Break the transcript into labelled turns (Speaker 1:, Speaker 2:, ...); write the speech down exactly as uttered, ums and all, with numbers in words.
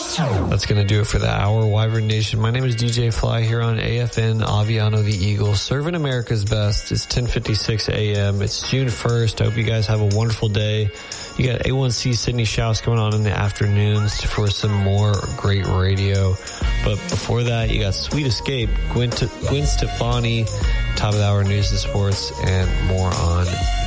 Speaker 1: That's going to do it for the hour, Wyvern Nation. My name is D J Fly here on A F N Aviano the Eagle, serving America's best. It's ten fifty-six a.m. It's June first. I hope you guys have a wonderful day. You got A one C Sydney Shouts going on in the afternoons for some more great radio. But before that, you got Sweet Escape, Gwen, Gwen Stefani, top of the hour news and sports, and more on